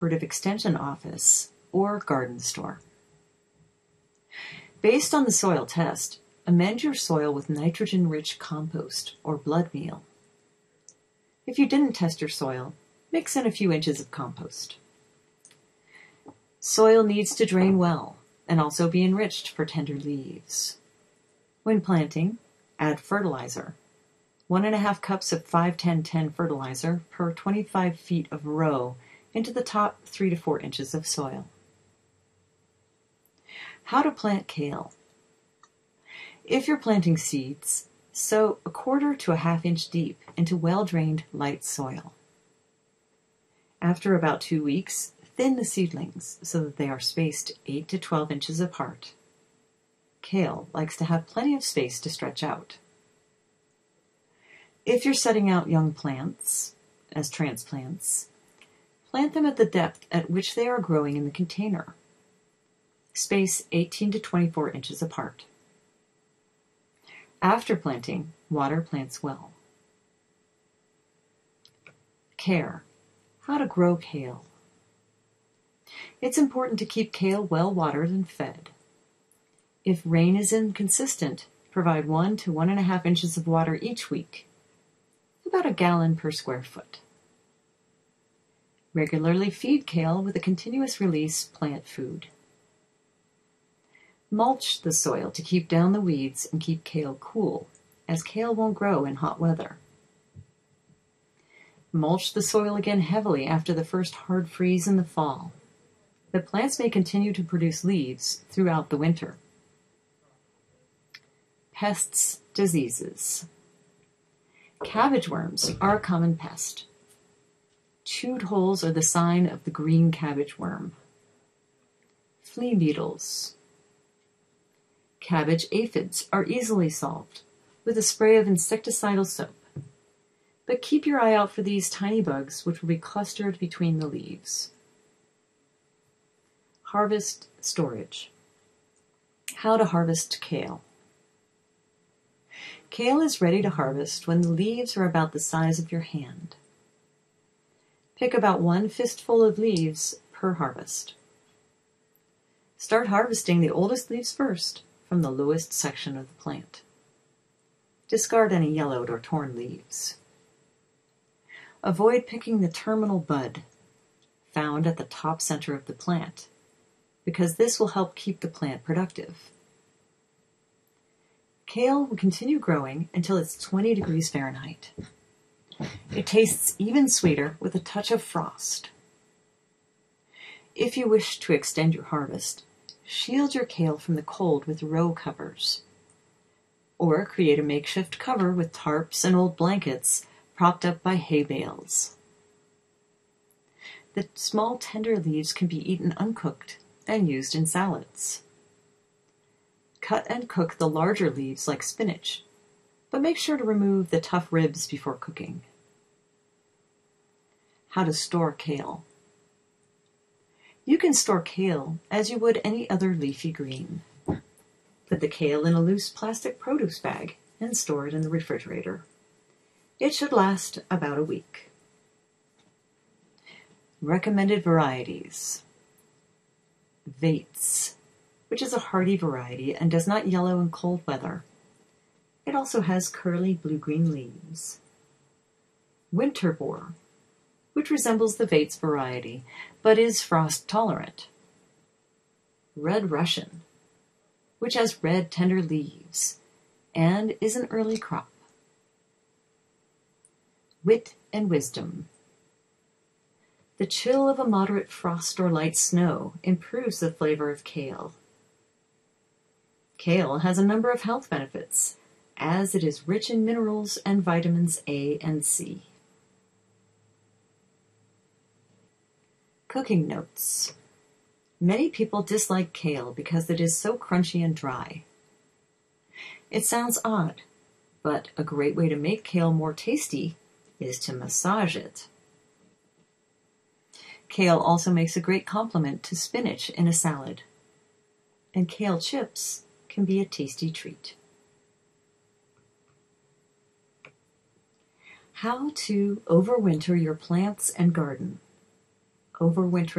cooperative extension office, or garden store. Based on the soil test, amend your soil with nitrogen-rich compost or blood meal. If you didn't test your soil, mix in a few inches of compost. Soil needs to drain well and also be enriched for tender leaves. When planting, add fertilizer. 1.5 cups of 5-10-10 fertilizer per 25 feet of row into the top 3 to 4 inches of soil. How to plant kale. If you're planting seeds, sow 1/4 to 1/2 inch deep into well-drained, light soil. After about 2 weeks, thin the seedlings so that they are spaced 8 to 12 inches apart. Kale likes to have plenty of space to stretch out. If you're setting out young plants as transplants, plant them at the depth at which they are growing in the container. Space 18 to 24 inches apart. After planting, water plants well. Care. How to grow kale. It's important to keep kale well watered and fed. If rain is inconsistent, provide 1 to 1.5 inches of water each week, about 1 gallon per square foot. Regularly feed kale with a continuous release plant food. Mulch the soil to keep down the weeds and keep kale cool, as kale won't grow in hot weather. Mulch the soil again heavily after the first hard freeze in the fall. The plants may continue to produce leaves throughout the winter. Pests, diseases. Cabbage worms are a common pest. Chewed holes are the sign of the green cabbage worm. Flea beetles. Cabbage aphids are easily solved with a spray of insecticidal soap. But keep your eye out for these tiny bugs which will be clustered between the leaves. Harvest storage. How to harvest kale. Kale is ready to harvest when the leaves are about the size of your hand. Pick about 1 fistful of leaves per harvest. Start harvesting the oldest leaves first from the lowest section of the plant. Discard any yellowed or torn leaves. Avoid picking the terminal bud, found at the top center of the plant, because this will help keep the plant productive. Kale will continue growing until it's 20 degrees Fahrenheit. It tastes even sweeter with a touch of frost. If you wish to extend your harvest, shield your kale from the cold with row covers, or create a makeshift cover with tarps and old blankets propped up by hay bales. The small tender leaves can be eaten uncooked and used in salads. Cut and cook the larger leaves like spinach, but make sure to remove the tough ribs before cooking. How to store kale. You can store kale as you would any other leafy green. Put the kale in a loose plastic produce bag and store it in the refrigerator. It should last about a week. Recommended varieties. Vates, which is a hardy variety and does not yellow in cold weather. It also has curly blue-green leaves. Winterbor, which resembles the Vates variety, but is frost-tolerant. Red Russian, which has red, tender leaves, and is an early crop. Wit and Wisdom. The chill of a moderate frost or light snow improves the flavor of kale. Kale has a number of health benefits, as it is rich in minerals and vitamins A and C. Cooking notes. Many people dislike kale because it is so crunchy and dry. It sounds odd, but a great way to make kale more tasty is to massage it. Kale also makes a great complement to spinach in a salad, and kale chips can be a tasty treat. How to overwinter your plants and garden. overwintering